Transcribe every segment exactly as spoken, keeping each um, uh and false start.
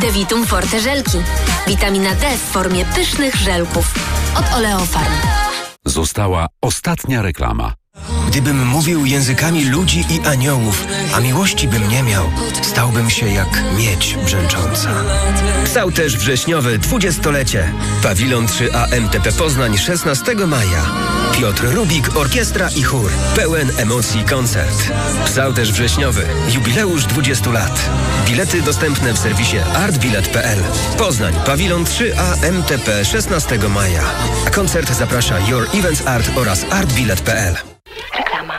Devitum Forte żelki. Witamina D w formie pysznych żelków. Od Oleofarm. Została ostatnia reklama. Gdybym mówił językami ludzi i aniołów, a miłości bym nie miał, stałbym się jak miedź brzęcząca. Psałterz wrześniowy dwudziestolecie. Pawilon trzy A M T P Poznań szesnastego maja. Piotr Rubik, orkiestra i chór. Pełen emocji koncert. Psałterz wrześniowy. Jubileusz dwudziestu lat. Bilety dostępne w serwisie artbilet kropka p l. Poznań. Pawilon trzy A M T P szesnastego maja. A koncert zaprasza Your Events Art oraz artbilet kropka p l. Reklama.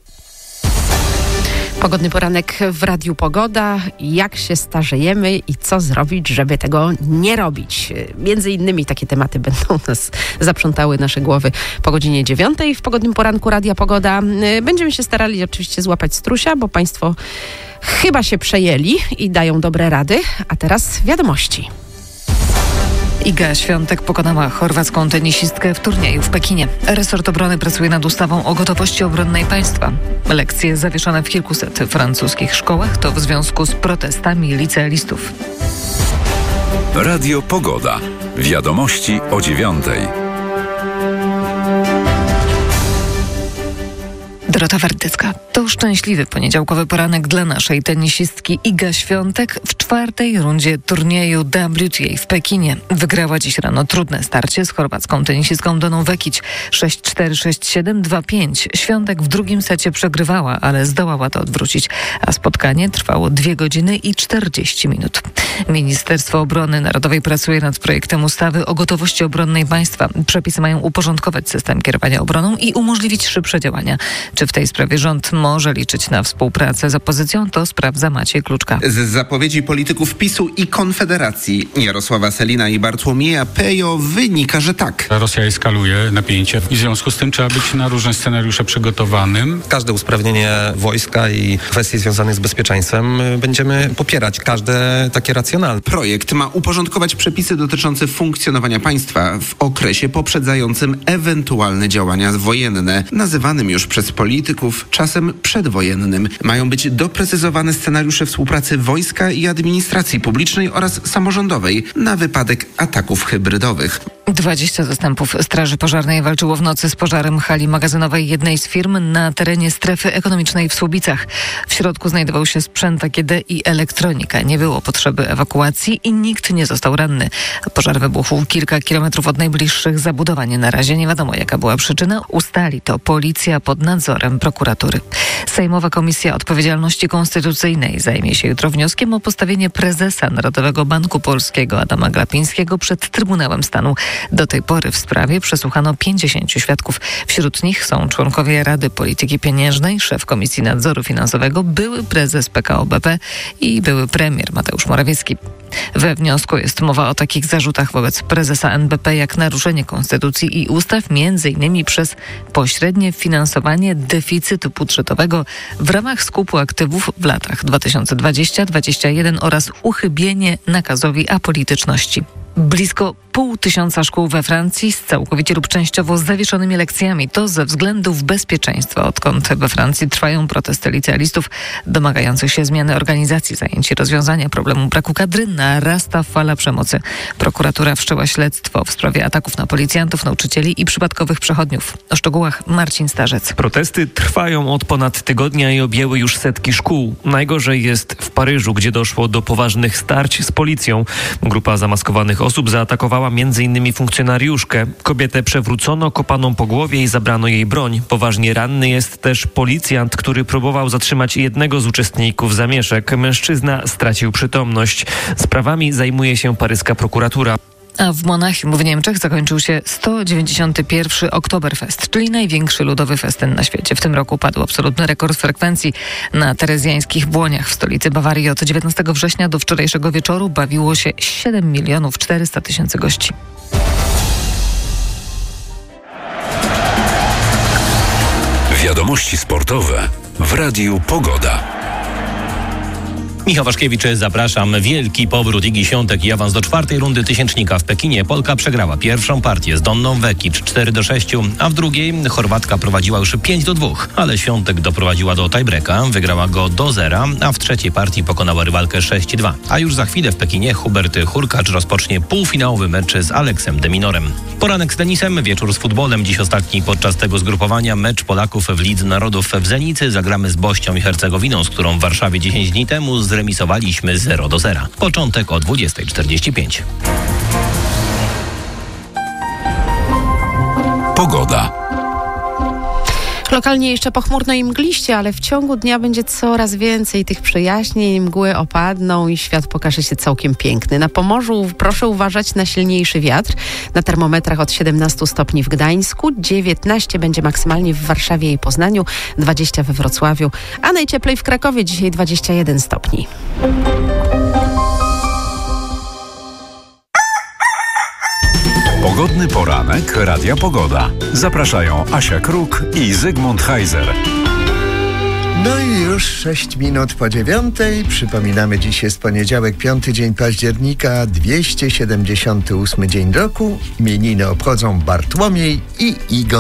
Pogodny poranek w Radiu Pogoda. Jak się starzejemy i co zrobić, żeby tego nie robić? Między innymi takie tematy będą nas zaprzątały nasze głowy po godzinie dziewiątej w Pogodnym Poranku Radia Pogoda. Będziemy się starali oczywiście złapać strusia, bo Państwo chyba się przejęli i dają dobre rady. A teraz wiadomości. Iga Świątek pokonała chorwacką tenisistkę w turnieju w Pekinie. Resort obrony pracuje nad ustawą o gotowości obronnej państwa. Lekcje zawieszone w kilkuset francuskich szkołach to w związku z protestami licealistów. Radio Pogoda. Wiadomości o dziewiątej. Dorota Wardycka. To szczęśliwy poniedziałkowy poranek dla naszej tenisistki Iga Świątek w czwartej rundzie turnieju W T A w Pekinie. Wygrała dziś rano trudne starcie z chorwacką tenisistką Doną Vekić sześć cztery, sześć siedem, dwa pięć. Świątek w drugim secie przegrywała, ale zdołała to odwrócić, a spotkanie trwało dwie godziny i czterdzieści minut. Ministerstwo Obrony Narodowej pracuje nad projektem ustawy o gotowości obronnej państwa. Przepisy mają uporządkować system kierowania obroną i umożliwić szybsze działania. Czy w tej sprawie rząd może liczyć na współpracę z opozycją? To sprawdza Maciej Kluczka. Z zapowiedzi polityków PiSu i Konfederacji Jarosława Sellina i Bartłomieja Pejo wynika, że tak. Rosja eskaluje napięcie i w związku z tym trzeba być na różne scenariusze przygotowanym. Każde usprawnienie wojska i kwestie związane z bezpieczeństwem będziemy popierać. Każde takie racjonalne. Projekt ma uporządkować przepisy dotyczące funkcjonowania państwa w okresie poprzedzającym ewentualne działania wojenne, nazywanym już przez polityków czasem przedwojennym. Mają być doprecyzowane scenariusze współpracy wojska i administracji publicznej oraz samorządowej na wypadek ataków hybrydowych. dwadzieścia zastępów Straży Pożarnej walczyło w nocy z pożarem hali magazynowej jednej z firm na terenie strefy ekonomicznej w Słubicach. W środku znajdował się sprzęt A G D i elektronika. Nie było potrzeby ewakuacji i nikt nie został ranny. Pożar wybuchł kilka kilometrów od najbliższych zabudowań. Na razie nie wiadomo, jaka była przyczyna. Ustali to policja pod nadzorem prokuratury. Sejmowa Komisja Odpowiedzialności Konstytucyjnej zajmie się jutro wnioskiem o postawienie prezesa Narodowego Banku Polskiego Adama Glapińskiego przed Trybunałem Stanu. Do tej pory w sprawie przesłuchano pięćdziesięciu świadków. Wśród nich są członkowie Rady Polityki Pieniężnej, szef Komisji Nadzoru Finansowego, były prezes P K O B P i były premier Mateusz Morawiecki. We wniosku jest mowa o takich zarzutach wobec prezesa N B P jak naruszenie konstytucji i ustaw, między innymi przez pośrednie finansowanie deficytu budżetowego w ramach skupu aktywów w latach dwa tysiące dwudziestym do dwudziestego pierwszego oraz uchybienie nakazowi apolityczności. Blisko pół tysiąca szkół we Francji z całkowicie lub częściowo zawieszonymi lekcjami. To ze względów bezpieczeństwa, odkąd we Francji trwają protesty licealistów domagających się zmiany organizacji zajęć i rozwiązania problemu braku kadry, narasta fala przemocy. Prokuratura wszczęła śledztwo w sprawie ataków na policjantów, nauczycieli i przypadkowych przechodniów. O szczegółach Marcin Starzec. Protesty trwają od ponad tygodnia i objęły już setki szkół. Najgorzej jest w Paryżu, gdzie doszło do poważnych starć z policją. Grupa zamaskowanych osób zaatakowała między innymi funkcjonariuszkę. Kobietę przewrócono, kopano po głowie i zabrano jej broń. Poważnie ranny jest też policjant, który próbował zatrzymać jednego z uczestników zamieszek. Mężczyzna stracił przytomność. Sprawami zajmuje się paryska prokuratura. A w Monachium w Niemczech zakończył się sto dziewięćdziesiąty pierwszy Oktoberfest, czyli największy ludowy festyn na świecie. W tym roku padł absolutny rekord frekwencji. Na terezjańskich Błoniach w stolicy Bawarii od dziewiętnastego września do wczorajszego wieczoru bawiło się siedem milionów czterysta tysięcy gości. Wiadomości sportowe w Radiu Pogoda. Michał Waszkiewicz, zapraszam. Wielki powrót Igi Świątek i awans do czwartej rundy tysięcznika w Pekinie. Polka przegrała pierwszą partię z Donną Vekic cztery do sześciu, a w drugiej Chorwatka prowadziła już pięć do dwóch, ale Świątek doprowadziła do tiebreaka, wygrała go do zera, a w trzeciej partii pokonała rywalkę sześć dwa. A już za chwilę w Pekinie Hubert Hurkacz rozpocznie półfinałowy mecz z Aleksem de Minorem. Poranek z tenisem, wieczór z futbolem. Dziś ostatni podczas tego zgrupowania mecz Polaków w Lidze Narodów w Zenicy. Zagramy z Bośnią i Hercegowiną, z którą w Warszawie dziesięć dni temu zremisowaliśmy zero do zera. Początek o dwudziesta czterdzieści pięć. Pogoda. Lokalnie jeszcze pochmurno i mgliście, ale w ciągu dnia będzie coraz więcej tych przejaśnień, mgły opadną i świat pokaże się całkiem piękny. Na Pomorzu proszę uważać na silniejszy wiatr. Na termometrach od siedemnastu stopni w Gdańsku, dziewiętnaście będzie maksymalnie w Warszawie i Poznaniu, dwadzieścia we Wrocławiu, a najcieplej w Krakowie dzisiaj dwadzieścia jeden stopni. Pogodny poranek Radia Pogoda. Zapraszają Asia Kruk i Zygmunt Heiser. No i już sześć minut po dziewiątej. Przypominamy, dziś jest poniedziałek, piąty dzień października, dwieście siedemdziesiąty ósmy dzień roku. Imieniny obchodzą Bartłomiej i Igo.